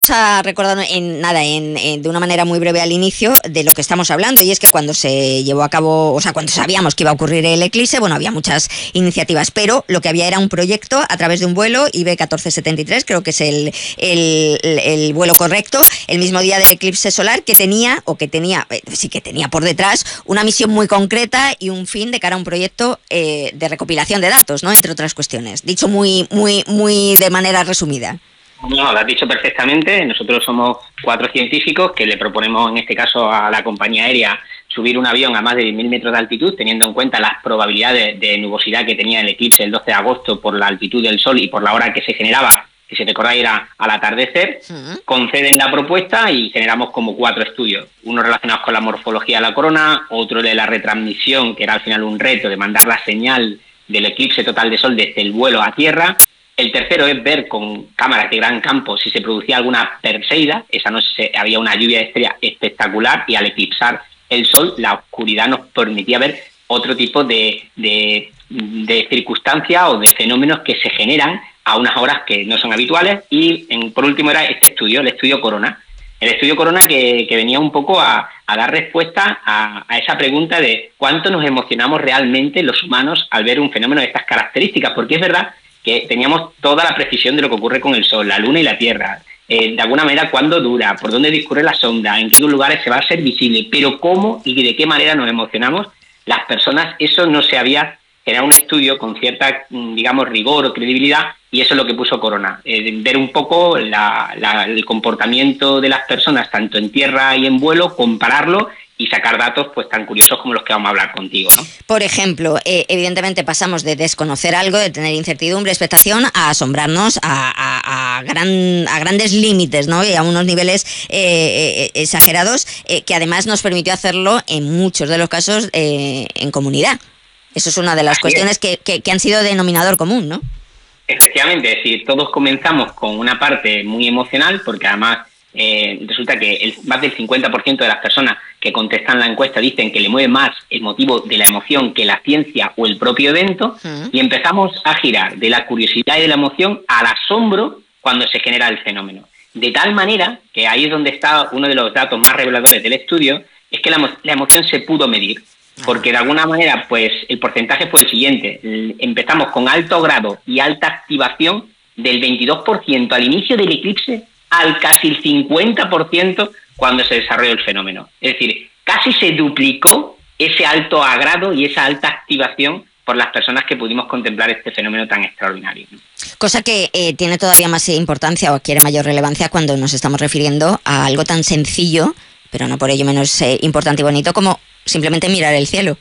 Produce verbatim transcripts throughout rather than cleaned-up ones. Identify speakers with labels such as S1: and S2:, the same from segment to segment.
S1: a recordar en nada, en, en, de una manera muy breve al inicio de lo que estamos hablando, y es que cuando se llevó a cabo, o sea, cuando sabíamos que iba a ocurrir el eclipse, bueno, había muchas iniciativas, pero lo que había era un proyecto a través de un vuelo I B catorce setenta y tres, creo que es el, el, el vuelo correcto, el mismo día del eclipse solar, que tenía, o que tenía, sí que tenía por detrás, una misión muy concreta y un fin de cara a un proyecto eh, de recopilación de datos, ¿no? Entre otras cuestiones, dicho muy, muy, muy de manera resumida.
S2: No, lo has dicho perfectamente. Nosotros somos cuatro científicos que le proponemos, en este caso, a la compañía aérea subir un avión a más de diez mil metros de altitud, teniendo en cuenta las probabilidades de nubosidad que tenía el eclipse el doce de agosto por la altitud del Sol y por la hora que se generaba, que si recordáis era al atardecer. Uh-huh. Conceden la propuesta y generamos como cuatro estudios. Uno relacionado con la morfología de la corona, otro de la retransmisión, que era al final un reto de mandar la señal del eclipse total de Sol desde el vuelo a tierra. El tercero es ver con cámaras de gran campo si se producía alguna perseida. Esa noche había una lluvia de estrellas espectacular y al eclipsar el Sol, la oscuridad nos permitía ver otro tipo de, de, de circunstancias o de fenómenos que se generan a unas horas que no son habituales. Y en, por último era este estudio, el estudio Corona. El estudio Corona que, que venía un poco a, a dar respuesta a, a esa pregunta de cuánto nos emocionamos realmente los humanos al ver un fenómeno de estas características, porque es verdad que teníamos toda la precisión de lo que ocurre con el Sol, la Luna y la Tierra, eh, de alguna manera cuándo dura, por dónde discurre la sonda, en qué lugares se va a ser visible, pero cómo y de qué manera nos emocionamos las personas, eso no se había generado un estudio con cierta, digamos, rigor o credibilidad, y eso es lo que puso Corona, eh, ver un poco la, la, el comportamiento de las personas, tanto en tierra y en vuelo, compararlo y sacar datos pues tan curiosos como los que vamos a hablar contigo, ¿no?
S1: Por ejemplo, eh, evidentemente pasamos de desconocer algo, de tener incertidumbre, expectación, a asombrarnos a, a, a, gran, a grandes límites, ¿no? Y a unos niveles eh, eh, exagerados, eh, que además nos permitió hacerlo en muchos de los casos eh, en comunidad. Eso es una de las Así cuestiones que, que, que han sido denominador común, ¿no?
S2: Efectivamente, es decir, todos comenzamos con una parte muy emocional, porque además eh, resulta que el, más del cincuenta por ciento de las personas que contestan la encuesta dicen que le mueve más el motivo de la emoción que la ciencia o el propio evento, uh-huh. y empezamos a girar de la curiosidad y de la emoción al asombro cuando se genera el fenómeno. De tal manera que ahí es donde está uno de los datos más reveladores del estudio, es que la, la emoción se pudo medir. Porque de alguna manera, pues el porcentaje fue el siguiente. Empezamos con alto grado y alta activación del veintidós por ciento al inicio del eclipse al casi el cincuenta por ciento cuando se desarrolló el fenómeno. Es decir, casi se duplicó ese alto agrado y esa alta activación por las personas que pudimos contemplar este fenómeno tan extraordinario.
S1: Cosa que eh, tiene todavía más importancia o adquiere mayor relevancia cuando nos estamos refiriendo a algo tan sencillo, pero no por ello menos eh, importante y bonito, como simplemente mirar el cielo.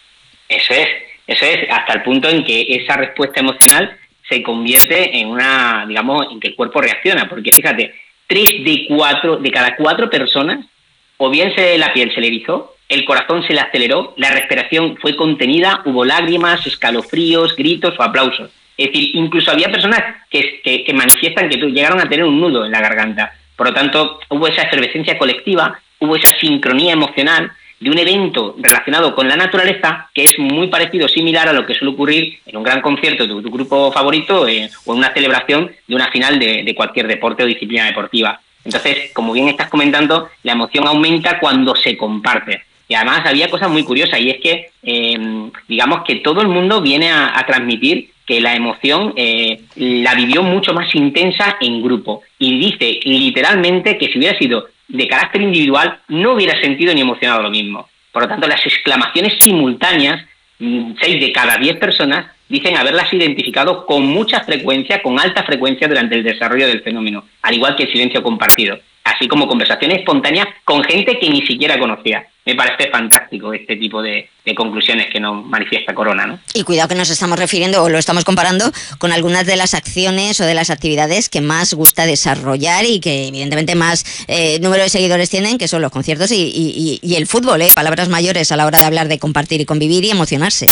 S2: Eso es, eso es, hasta el punto en que esa respuesta emocional se convierte en una, digamos, en que el cuerpo reacciona, porque fíjate, tres de cuatro, de cada cuatro personas, o bien se, la piel se le erizó, el corazón se le aceleró, la respiración fue contenida, hubo lágrimas, escalofríos, gritos o aplausos. Es decir, incluso había personas que, que, que manifiestan que llegaron a tener un nudo en la garganta. Por lo tanto, hubo esa efervescencia colectiva, hubo esa sincronía emocional de un evento relacionado con la naturaleza que es muy parecido, similar a lo que suele ocurrir en un gran concierto de tu, tu grupo favorito eh, o en una celebración de una final de, de cualquier deporte o disciplina deportiva. Entonces, como bien estás comentando, la emoción aumenta cuando se comparte. Y además había cosas muy curiosas, y es que, eh, digamos que todo el mundo viene a, a transmitir que la emoción eh, la vivió mucho más intensa en grupo. Y dice literalmente que si hubiera sido de carácter individual, no hubiera sentido ni emocionado lo mismo. Por lo tanto, las exclamaciones simultáneas, seis de cada diez personas, dicen haberlas identificado con mucha frecuencia, con alta frecuencia durante el desarrollo del fenómeno, al igual que el silencio compartido, así como conversaciones espontáneas con gente que ni siquiera conocía. Me parece fantástico este tipo de, de conclusiones que nos manifiesta Corona, ¿no?
S1: Y cuidado que nos estamos refiriendo o lo estamos comparando con algunas de las acciones o de las actividades que más gusta desarrollar y que evidentemente más eh, número de seguidores tienen, que son los conciertos y, y, y el fútbol, ¿eh? Palabras mayores a la hora de hablar de compartir y convivir y emocionarse.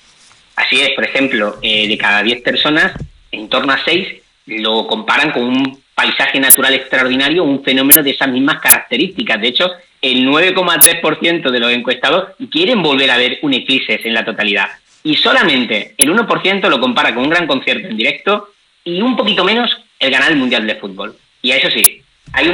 S2: Así es, por ejemplo, eh, de cada diez personas, en torno a seis lo comparan con un paisaje natural extraordinario, un fenómeno de esas mismas características. De hecho, el nueve coma tres por ciento de los encuestados quieren volver a ver un eclipse en la totalidad. Y solamente el uno por ciento lo compara con un gran concierto en directo y un poquito menos el ganar el Mundial de Fútbol. Y a eso sí,